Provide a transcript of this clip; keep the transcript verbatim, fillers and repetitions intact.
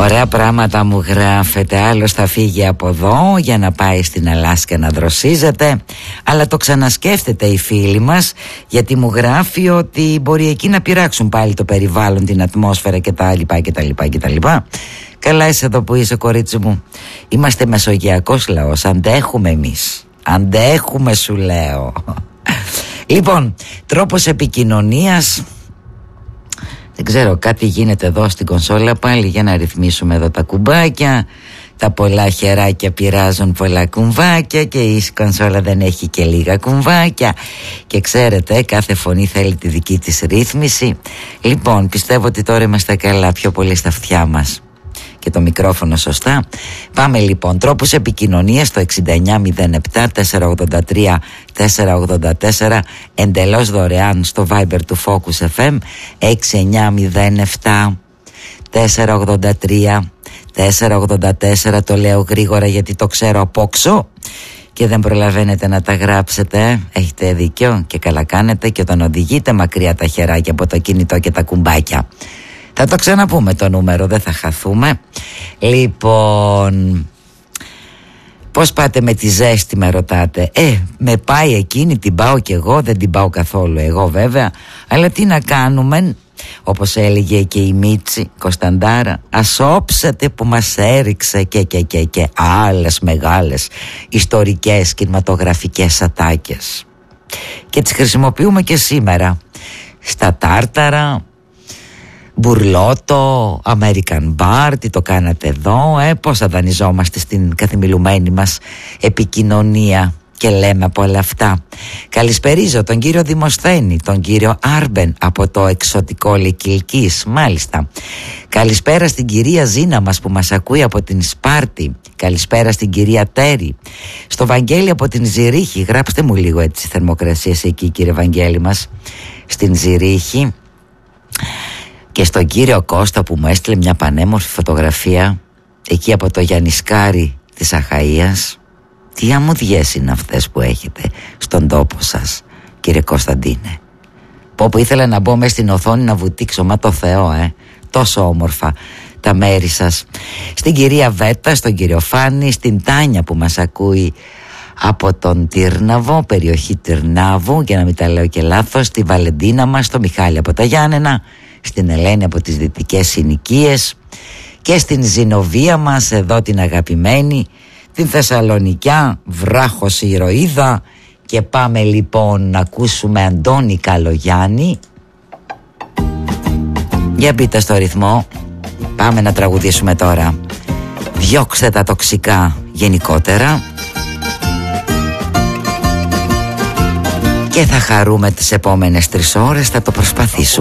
Ωραία πράγματα μου γράφετε. Άλλος θα φύγει από εδώ για να πάει στην Αλάσκα να δροσίζεται. Αλλά το ξανασκέφτεται η φίλη μας, γιατί μου γράφει ότι μπορεί εκεί να πειράξουν πάλι το περιβάλλον, την ατμόσφαιρα και τα λοιπά και τα λοιπά και τα λοιπά. Καλά είσαι εδώ που είσαι, κορίτσι μου. Είμαστε μεσογειακός λαός. Αντέχουμε εμείς. Αντέχουμε, σου λέω. Λοιπόν, τρόπος επικοινωνίας. Δεν ξέρω, κάτι γίνεται εδώ στην κονσόλα πάλι. Για να ρυθμίσουμε εδώ τα κουμπάκια. Τα πολλά χεράκια πειράζουν πολλά κουμβάκια και η κονσόλα δεν έχει και λίγα κουμβάκια. Και ξέρετε, κάθε φωνή θέλει τη δική της ρύθμιση. Λοιπόν, πιστεύω ότι τώρα είμαστε καλά, πιο πολύ στα αυτιά μας και το μικρόφωνο σωστά. Πάμε λοιπόν, τρόπους επικοινωνίας στο εξήντα εννιά μηδέν επτά τετρακόσια ογδόντα τρία τετρακόσια ογδόντα τέσσερα, εντελώς δωρεάν στο Viber του Focus εφ εμ έξι εννιά μηδέν επτά τετρακόσια ογδόντα τρία τετρακόσια ογδόντα τέσσερα. Το λέω γρήγορα γιατί το ξέρω απόξω και δεν προλαβαίνετε να τα γράψετε. Έχετε δίκιο και καλά κάνετε, και όταν οδηγείτε μακριά τα χεράκια από το κινητό και τα κουμπάκια. Θα το ξαναπούμε το νούμερο, δεν θα χαθούμε. Λοιπόν, πώς πάτε με τη ζέστη, με ρωτάτε. Ε, με πάει εκείνη, την πάω κι εγώ, δεν την πάω καθόλου εγώ βέβαια. Αλλά τι να κάνουμε, όπως έλεγε και η Μίτσι Κωνσταντάρα, ας όψετε που μας έριξε και και και και άλλες μεγάλες ιστορικές κινηματογραφικές ατάκες. Και τις χρησιμοποιούμε και σήμερα. Στα τάρταρα, μπουρλότο, American Bar, τι το κάνατε εδώ, ε, πώς θα δανειζόμαστε στην καθημιλουμένη μας επικοινωνία και λέμε από όλα αυτά. Καλησπερίζω τον κύριο Δημοσθένη, τον κύριο Άρμπεν από το εξωτικό Λυκυλκής, μάλιστα. Καλησπέρα στην κυρία Ζήνα μας που μας ακούει από την Σπάρτη. Καλησπέρα στην κυρία Τέρη. Στο Βαγγέλη από την Ζηρίχη, γράψτε μου λίγο έτσι θερμοκρασίες εκεί, κύριε Βαγγέλη μας, στην Ζηρίχη. Και στον κύριο Κώστα που μου έστειλε μια πανέμορφη φωτογραφία εκεί από το Γιαννισκάρι της Αχαΐας. Τι αμμουδιές είναι αυτές που έχετε στον τόπο σας, κύριε Κωνσταντίνε. Πω που ήθελα να μπω μέσα στην οθόνη να βουτήξω, μα το Θεό, ε τόσο όμορφα τα μέρη σας. Στην κυρία Βέτα, στον κύριο Φάνη, στην Τάνια που μας ακούει από τον Τύρναβο, περιοχή Τυρνάβου, για να μην τα λέω και λάθος, στη Βαλεντίνα μας, στο Μιχάλη από τα Γιάννενα, στην Ελένη από τις Δυτικές Συνοικίες και στην Ζηνοβία μας εδώ την αγαπημένη, την Θεσσαλονικιά, βράχος ηρωίδα. Και πάμε λοιπόν να ακούσουμε Αντώνη Καλογιάννη. Για μπείτε στο ρυθμό. Πάμε να τραγουδήσουμε τώρα. Διώξτε τα τοξικά γενικότερα και θα χαρούμε τις επόμενες τρεις ώρες, θα το προσπαθήσουμε.